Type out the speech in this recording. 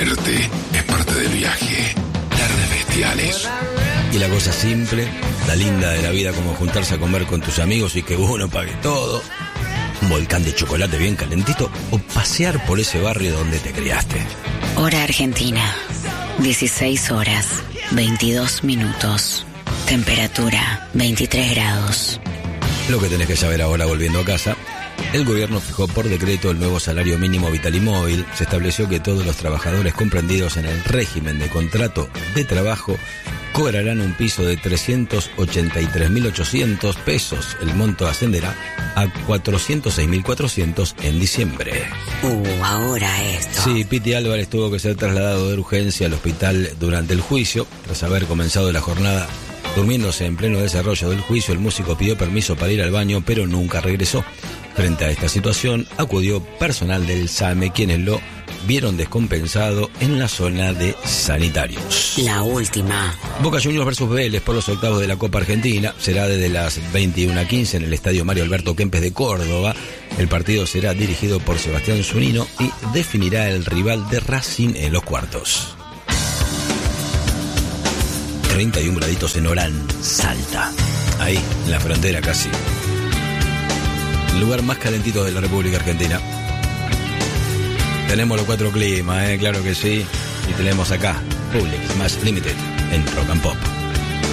Distraerte es parte del viaje. Tardes bestiales. Y la cosa simple, la linda de la vida, como juntarse a comer con tus amigos y que uno pague todo, un volcán de chocolate bien calentito o pasear por ese barrio donde te criaste. Hora Argentina, 16 horas, 22 minutos. Temperatura, 23 grados. Lo que tenés que saber ahora volviendo a casa: el gobierno fijó por decreto el nuevo salario mínimo vital y móvil. Se estableció que todos los trabajadores comprendidos en el régimen de contrato de trabajo cobrarán un piso de 383.800 pesos. El monto ascenderá a 406.400 en diciembre. Ahora esto. Sí, Piti Álvarez tuvo que ser trasladado de urgencia al hospital durante el juicio. Tras haber comenzado la jornada durmiéndose en pleno desarrollo del juicio, el músico pidió permiso para ir al baño, pero nunca regresó. Frente a esta situación, acudió personal del SAME, quienes lo vieron descompensado en la zona de sanitarios. La última. Boca Juniors versus Vélez por los octavos de la Copa Argentina. Será desde las 21:15 en el Estadio Mario Alberto Kempes de Córdoba. El partido será dirigido por Sebastián Zunino y definirá el rival de Racing en los cuartos. 31 graditos en Orán, Salta. Ahí, en la frontera casi. El lugar más calentito de la República Argentina. Tenemos los 4 climas, claro que sí. Y tenemos acá Public Smash Limited en Rock and Pop.